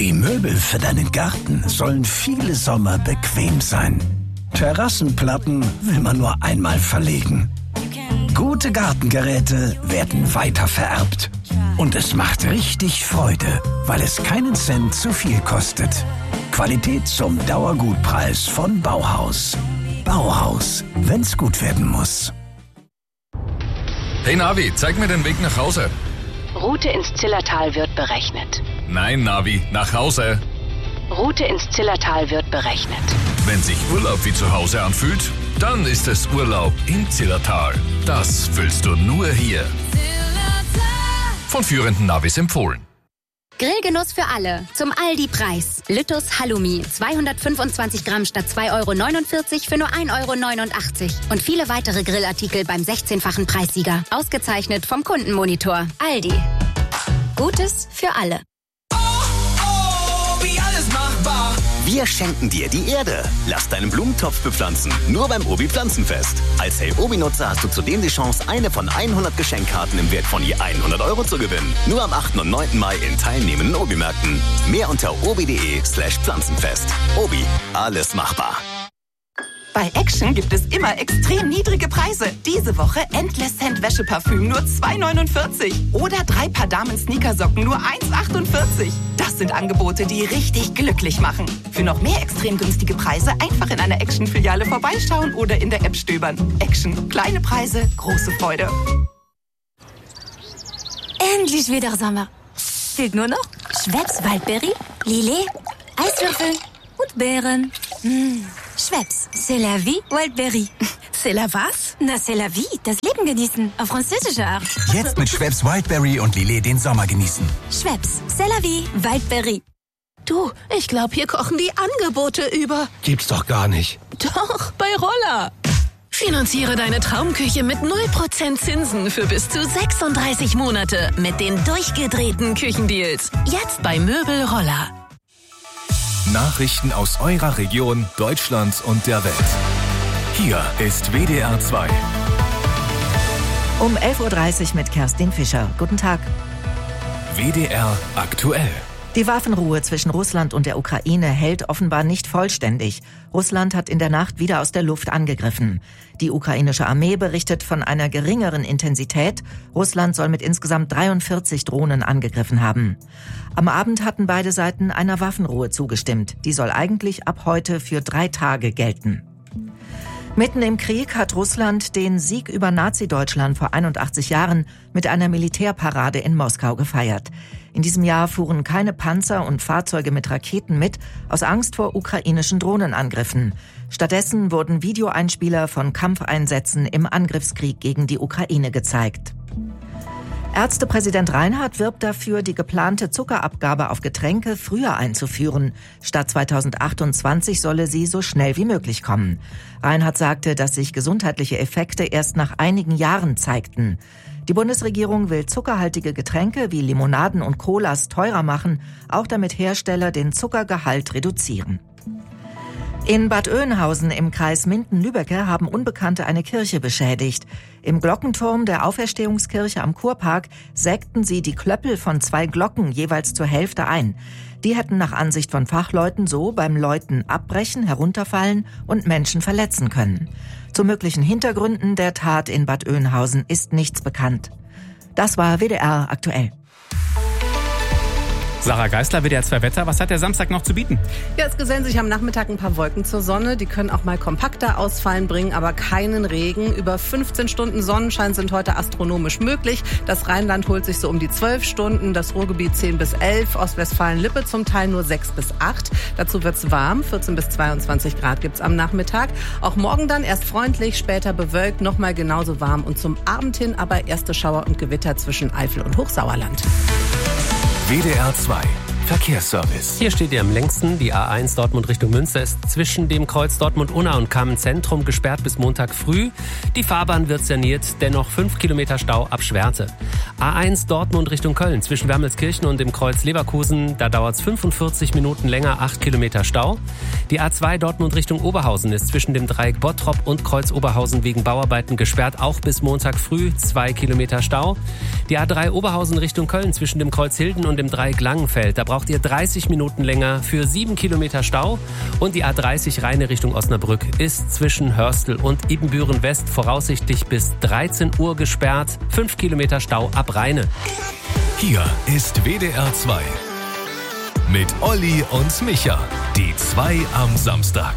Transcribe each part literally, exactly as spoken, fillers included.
Die Möbel für deinen Garten sollen viele Sommer bequem sein. Terrassenplatten will man nur einmal verlegen. Gute Gartengeräte werden weitervererbt. Und es macht richtig Freude, weil es keinen Cent zu viel kostet. Qualität zum Dauergutpreis von Bauhaus. Bauhaus, wenn's gut werden muss. Hey Navi, zeig mir den Weg nach Hause. Route ins Zillertal wird berechnet. Nein, Navi, nach Hause. Route ins Zillertal wird berechnet. Wenn sich Urlaub wie zu Hause anfühlt, dann ist es Urlaub im Zillertal. Das fühlst du nur hier. Von führenden Navis empfohlen. Grillgenuss für alle. Zum Aldi-Preis. Lüttus Halloumi. zweihundertfünfundzwanzig Gramm statt zwei Euro neunundvierzig für nur ein Euro neunundachtzig. Und viele weitere Grillartikel beim sechzehnfachen Preissieger. Ausgezeichnet vom Kundenmonitor. Aldi. Gutes für alle. Wir schenken dir die Erde. Lass deinen Blumentopf bepflanzen. Nur beim Obi Pflanzenfest. Als Hey Obi-Nutzer hast du zudem die Chance, eine von hundert Geschenkkarten im Wert von je hundert Euro zu gewinnen. Nur am achten und neunten Mai in teilnehmenden Obi-Märkten. Mehr unter obi.de slash Pflanzenfest. Obi, alles machbar. Bei Action gibt es immer extrem niedrige Preise. Diese Woche Endless Scent Wäscheparfüm nur zwei neunundvierzig. Oder drei Paar Damen-Sneakersocken nur eins achtundvierzig. Das sind Angebote, die richtig glücklich machen. Für noch mehr extrem günstige Preise einfach in einer Action-Filiale vorbeischauen oder in der App stöbern. Action. Kleine Preise, große Freude. Endlich wieder Sommer. Fehlt nur noch Schweppes Waldbeere, Lillet, Eiswürfel und Beeren. Mmh. Schweppes, c'est la vie, Wildberry. C'est la was? Na, c'est la vie, das Leben genießen, auf französische Art. Jetzt mit Schweppes Wildberry und Lillet den Sommer genießen. Schweppes, c'est la vie, Wildberry. Du, ich glaube, hier kochen die Angebote über. Gibt's doch gar nicht. Doch, bei Roller. Finanziere deine Traumküche mit null Prozent Zinsen für bis zu sechsunddreißig Monate mit den durchgedrehten Küchendeals. Jetzt bei Möbel Roller. Nachrichten aus eurer Region, Deutschland und der Welt. Hier ist W D R zwei. Um elf Uhr dreißig mit Kerstin Fischer. Guten Tag. W D R aktuell. Die Waffenruhe zwischen Russland und der Ukraine hält offenbar nicht vollständig. Russland hat in der Nacht wieder aus der Luft angegriffen. Die ukrainische Armee berichtet von einer geringeren Intensität. Russland soll mit insgesamt dreiundvierzig Drohnen angegriffen haben. Am Abend hatten beide Seiten einer Waffenruhe zugestimmt. Die soll eigentlich ab heute für drei Tage gelten. Mitten im Krieg hat Russland den Sieg über Nazi-Deutschland vor einundachtzig Jahren mit einer Militärparade in Moskau gefeiert. In diesem Jahr fuhren keine Panzer und Fahrzeuge mit Raketen mit, aus Angst vor ukrainischen Drohnenangriffen. Stattdessen wurden Videoeinspieler von Kampfeinsätzen im Angriffskrieg gegen die Ukraine gezeigt. Ärztepräsident Reinhardt wirbt dafür, die geplante Zuckerabgabe auf Getränke früher einzuführen. Statt zweitausendachtundzwanzig solle sie so schnell wie möglich kommen. Reinhardt sagte, dass sich gesundheitliche Effekte erst nach einigen Jahren zeigten. Die Bundesregierung will zuckerhaltige Getränke wie Limonaden und Colas teurer machen, auch damit Hersteller den Zuckergehalt reduzieren. In Bad Oeynhausen im Kreis Minden-Lübbecke haben Unbekannte eine Kirche beschädigt. Im Glockenturm der Auferstehungskirche am Kurpark sägten sie die Klöppel von zwei Glocken jeweils zur Hälfte ein. Die hätten nach Ansicht von Fachleuten so beim Läuten abbrechen, herunterfallen und Menschen verletzen können. Zu möglichen Hintergründen der Tat in Bad Oeynhausen ist nichts bekannt. Das war W D R aktuell. Sarah Geisler, W D R zwei Wetter. Was hat der Samstag noch zu bieten? Ja, es gesellen sich am Nachmittag ein paar Wolken zur Sonne. Die können auch mal kompakter ausfallen, bringen aber keinen Regen. Über fünfzehn Stunden Sonnenschein sind heute astronomisch möglich. Das Rheinland holt sich so um die zwölf Stunden, das Ruhrgebiet zehn bis elf, Ostwestfalen-Lippe zum Teil nur sechs bis acht. Dazu wird's warm, vierzehn bis zweiundzwanzig Grad gibt's am Nachmittag. Auch morgen dann erst freundlich, später bewölkt, nochmal genauso warm und zum Abend hin aber erste Schauer und Gewitter zwischen Eifel und Hochsauerland. W D R zwei Verkehrsservice. Hier steht ihr am längsten. Die A eins Dortmund Richtung Münster ist zwischen dem Kreuz Dortmund-Unna und Kamen-Zentrum gesperrt bis Montag früh. Die Fahrbahn wird saniert, dennoch fünf Kilometer Stau ab Schwerte. A eins Dortmund Richtung Köln zwischen Wermelskirchen und dem Kreuz Leverkusen. Da dauert es fünfundvierzig Minuten länger, acht Kilometer Stau. Die A zwei Dortmund Richtung Oberhausen ist zwischen dem Dreieck Bottrop und Kreuz Oberhausen wegen Bauarbeiten gesperrt, auch bis Montag früh, zwei Kilometer Stau. Die A drei Oberhausen Richtung Köln zwischen dem Kreuz Hilden und dem Dreieck Langenfeld. Da braucht braucht ihr dreißig Minuten länger für sieben Kilometer Stau. Und die A dreißig Rheine Richtung Osnabrück ist zwischen Hörstel und Ibbenbüren West voraussichtlich bis dreizehn Uhr gesperrt. fünf Kilometer Stau ab Rheine. Hier ist W D R zwei. Mit Olli und Micha. Die zwei am Samstag.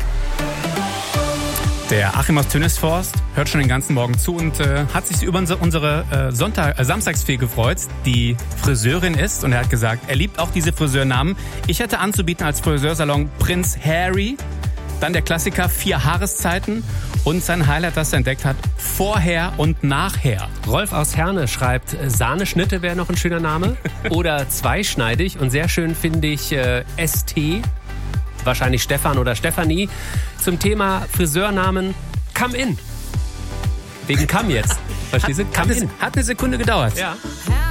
Der Achim aus Tönnesforst hört schon den ganzen Morgen zu und äh, hat sich über unsere, unsere äh, Sonntag, äh, Samstagsfee gefreut, die Friseurin ist. Und er hat gesagt, er liebt auch diese Friseurnamen. Ich hätte anzubieten als Friseursalon Prinz Harry, dann der Klassiker Vier Haareszeiten und sein Highlight, das er entdeckt hat, Vorher und Nachher. Rolf aus Herne schreibt, Sahneschnitte wäre noch ein schöner Name. Oder zweischneidig. Und sehr schön finde ich äh, S T, wahrscheinlich Stefan oder Stefanie, zum Thema Friseurnamen Come In. Wegen Come jetzt. Verstehst du? Come hat, In. Hat eine Sekunde gedauert. Ja.